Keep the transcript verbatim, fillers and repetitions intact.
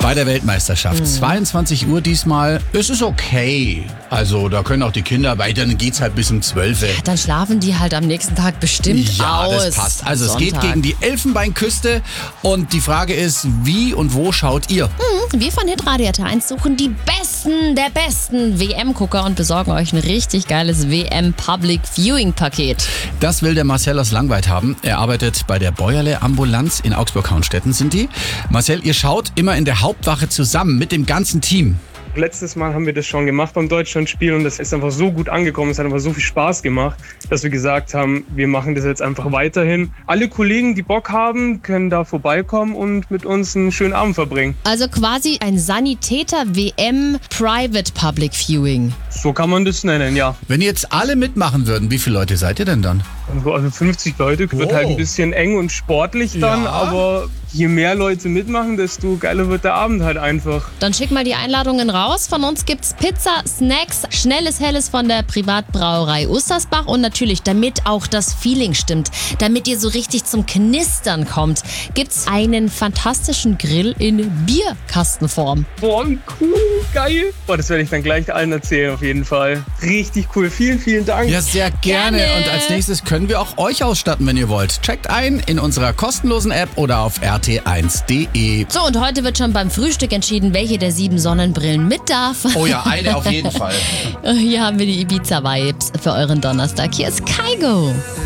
bei der Weltmeisterschaft. Mhm. zweiundzwanzig Uhr diesmal. Es ist okay. Also da können auch die Kinder, weil dann geht's halt bis um zwölf. Dann schlafen die halt am nächsten Tag bestimmt ja, aus. Ja, das passt. Also Sonntag. Es geht gegen die Elfenbeinküste und die Frage ist, wie und wo schaut ihr? Mhm. Wir von Hitradio R T eins suchen die Besten der besten W M-Gucker und besorgen euch ein richtig geiles W M-Public-Viewing-Paket. Das will der Marcel aus Langweid haben. Er arbeitet bei der Bäuerle-Ambulanz in Augsburg-Hauenstetten sind die. Marcel, ihr schaut immer in der Hauptwache zusammen mit dem ganzen Team. Letztes Mal haben wir das schon gemacht beim Deutschlandspiel und das ist einfach so gut angekommen, es hat einfach so viel Spaß gemacht, dass wir gesagt haben, wir machen das jetzt einfach weiterhin. Alle Kollegen, die Bock haben, können da vorbeikommen und mit uns einen schönen Abend verbringen. Also quasi ein Sanitäter-W M-Private Public Viewing. So kann man das nennen, ja. Wenn jetzt alle mitmachen würden, wie viele Leute seid ihr denn dann? Also fünfzig Leute, wird oh. halt ein bisschen eng und sportlich dann, ja. Aber je mehr Leute mitmachen, desto geiler wird der Abend halt einfach. Dann schick mal die Einladungen raus. Von uns gibt's Pizza, Snacks, schnelles Helles von der Privatbrauerei Ustersbach und natürlich, damit auch das Feeling stimmt, damit ihr so richtig zum Knistern kommt, gibt's einen fantastischen Grill in Bierkastenform. Boah, cool, geil. Boah, das werde ich dann gleich allen erzählen auf jeden Fall. Richtig cool, vielen, vielen Dank. Ja, sehr gerne. gerne. Und als nächstes können wir auch euch ausstatten, wenn ihr wollt. Checkt ein in unserer kostenlosen App oder auf r t eins punkt d e. So, und heute wird schon beim Frühstück entschieden, welche der sieben Sonnenbrillen mit darf. Oh ja, eine auf jeden Fall. Hier haben wir die Ibiza-Vibes für euren Donnerstag. Hier ist Kygo.